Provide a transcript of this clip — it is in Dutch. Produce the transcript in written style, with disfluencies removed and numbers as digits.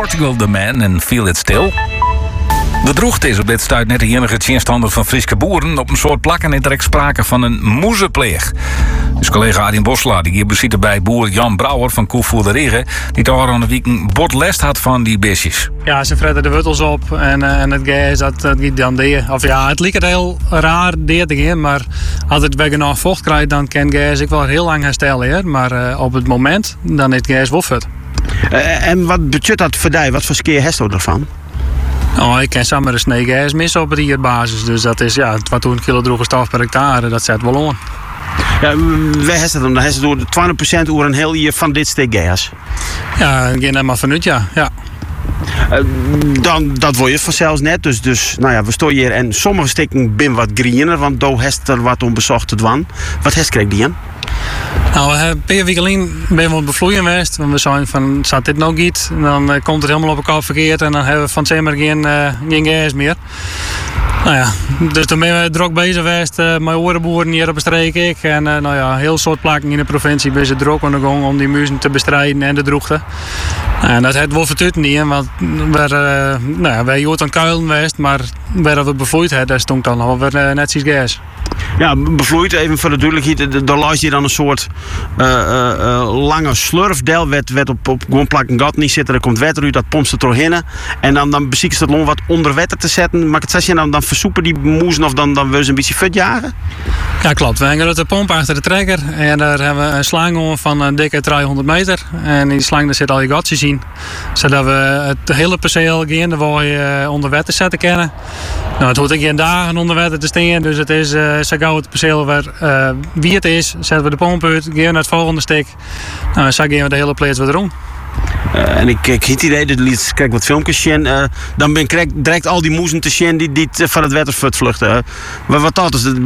Portugal the Man en Feel It Still. De droogte is op dit stuit net de enige tjenstander van Frieske boeren. Op een soort plakken is er sprake van een moezenpleeg. Dus collega Adin Bosselaar, die hier bezit bij boer Jan Brouwer van Koevoer de Regen, die toch al een week een bordlest had van die beestjes. Ja, ze fretten de wortels op en het gas, dat gaat dan deed. Of ja, het lijkt heel raar deed te gaan, maar als het weer genoeg vocht krijgt, dan kan gas ik wel heel lang herstellen. Maar op het moment, dan is het gas wel fut. En wat betekent dat voor jou? Wat voor skeer heeft u ervan? Oh, ik ken samen een snee gas missen op rierbasis. Dus dat is ja, 2 kilo droge stof per hectare, dat zet wel aan. Ja, wij hebben dan door 20% oer een heel jaar van dit stuk gas. Ja, ik ging er maar vanuit, ja. Dan dat word je vanzelfs net. Dus nou ja, we staan hier en sommige stukken ben wat greener, want daar heeft er wat om bezocht te doen. Wat heeft kreeg die aan? Nou, een paar weken geleden ben we bevloeien geweest. Want we zijn van, zat dit nou niet? Dan komt het helemaal op elkaar verkeerd en dan hebben we van zomaar geen gas meer. Nou ja, dus toen ben we druk bezig geweest met orenboeren hier op de streek. En nou ja, heel soort plakken in de provincie ben ze druk aan de gang om die muizen te bestrijden en de droogte. En dat heeft wel vertuurd niet, want wij jood aan kuilen geweest, maar waar we bevloeid hebben, daar stond dan al weer net zoiets gas. Ja, bevloeid, even voor de duidelijkheid, daar luister je dan een soort lange slurfdel, werd op gewoon plakken gat niet zitten, er komt water uit, dat pompt ze doorheen. En dan bezieken ze het long wat onder water te zetten. Maar het zeggen dan versoepen die moezen of dan willen ze een beetje vet jagen? Ja, klopt. We hangen de pomp achter de trekker en daar hebben we een slang om van een dikke 300 meter. En in die slang daar zit al je gatjes in. Zodat we het hele perceel gaan waar je onder water zetten kennen. Nou, het hoeft ook geen dagen onder water te staan, dus het is zo gauw het perceel waar wie het is, zetten we de pomp uit, gaan naar het volgende stuk. Nou, zo gaan we de hele plaats weer rond. En ik heb het idee, dat kijk wat filmpjes zien, dan ben ik direct al die moezen te zien die van het water vluchten. Wat dat is?